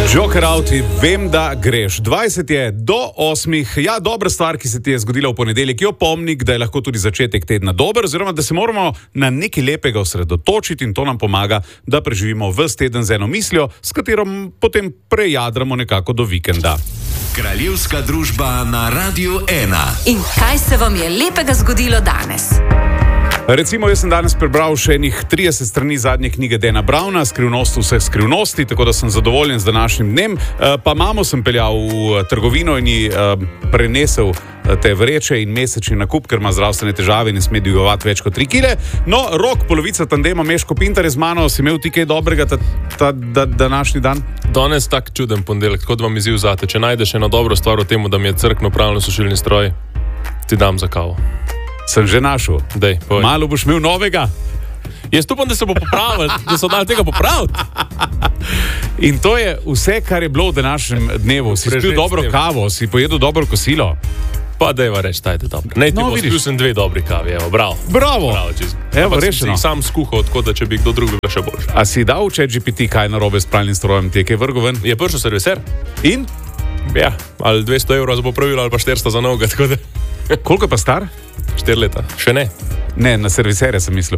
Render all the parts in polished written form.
Joker out, vem, da greš. 20 je do 8. Ja, dobra stvar, ki se ti je zgodila v ponedeljek, je opomnik, da je lahko tudi začetek tedna dober, oziroma da se moramo na nekaj lepega osredotočiti in to nam pomaga, da preživimo ves teden z eno mislijo, s katero potem prejadramo nekako do vikenda. Kraljevska družba na Radiu 1. In kaj se vam je lepega zgodilo danes? Recimo, jaz sem danes prebral še enih 30 strani zadnje knjige Dana Browna, Skrivnost vseh skrivnosti, tako da sem zadovoljen z današnjim dnem. Pa mamo sem peljal v trgovino in ji prenesel te vreče in mesečni nakup, ker ima zdravstvene težave in ne sme dvigovati več kot 3 kile. No, Rok, polovica tandema, Meško Pintar je z mano, si imel ti kaj dobrega ta današnji dan? Danes tak čuden ponedeljek, tako da vam izziv zate. Če najdeš eno dobro stvar v tem, da mi je crkno pravilno sušilni stroj, ti dam za kavo. Sem že našel. Dej, malo boš imel novega. Jaz upam, da se bo popravil, da so dali tega popraviti. In to je vse, kar je bilo v današnjem dnevu. Si spil dobro kavo, si pojedel dobro kosilo. Pa dejva reči, tajte dobro. Ne, ti bo spil sem 2 dobri kavi, evo, bravo. Bravo. Evo, rešeno. Si sam skuhal, tako da če bi kdo drug bil še boljši. A si dal v ChatGPT kaj narobe s pralnim strojem, ti je kaj vrgel ven? Je prišel serviser. In? Ja, ali 200 € za popravilo, ali pa 400 za novega, tako da... Koliko je pa star? 4 leta. Še ne. Ne, na serviserja sem mislil.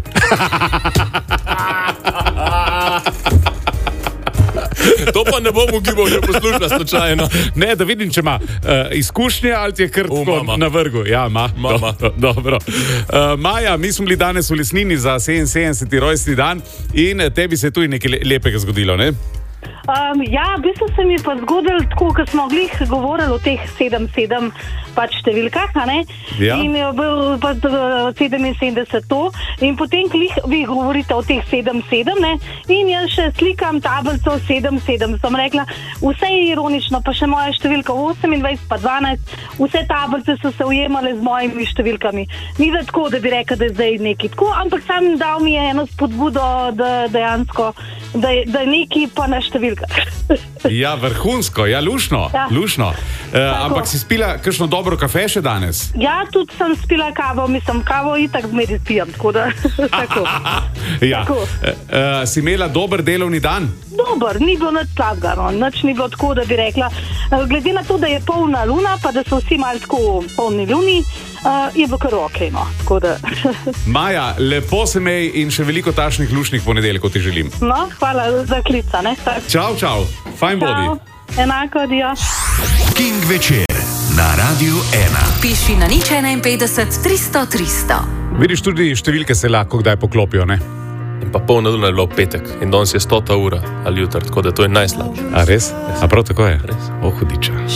To pa ne bom ugibal, če poslušaš slučajno. Ne, da vidim, če ima izkušnje ali ti je kar na vrgu. Ja, ima. Mama. Dobro. Maja, mi smo bili danes v Lesnini za 77. rojstni dan in tebi se je tudi nekaj lepega zgodilo, ne? Ja, v bistvu se mi je pa zgodilo tako, ko smo glih govorili o teh 7-7 pač številkah, ne? Ja. In je bil pa 77 to. In potem glih vi govorite o teh 7-7, ne? In jaz še slikam tablico 7-7. Sem rekla, vse je ironično, pa še moja številka 28 pa 12, vse tablice so se ujemale z mojimi številkami. Ni da tako, da bi rekla, da je zdaj nekaj tako, ampak sam dal mi je eno spodbudo, da dejansko, da je nekaj pa na številka. Ja, vrhunsko, ja, lušno, ja. Lušno. Ampak si spila kakšno dobro kafe še danes? Ja, tudi sem spila kavo, mislim, kavo itak zmeri spijem, tako da, tako. Ja. Tako. Si imela dober delovni dan? Dober, ni bilo nič slabega, no. Nič ni bilo tako, da bi rekla. Glede na to, da je polna luna, pa da so vsi malo tako polni luni, je bilo kar okej, no, tako da. Maja, lepo se mej in še veliko takšnih lušnih ponedeljkov ti želim. No, hvala za klica, ne? Čau, fajn bodi. Enako, dio. King večer na Radiu 1. Piši na 051 300 300. Vidiš, tudi številke se lahko kdaj poklopijo, ne? In pa polna luna je bilo petek in danes je 100. ura ali jutr, tako da to je najslabše. A res? A prav tako je? Res. O, hudiča.